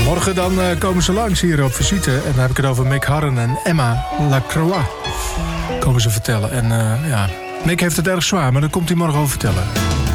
Morgen dan komen ze langs hier op visite. En dan heb ik het over Mick Harren en Emma Lacroix. Komen ze vertellen. En ja, Mick heeft het erg zwaar, maar daar komt hij morgen over vertellen.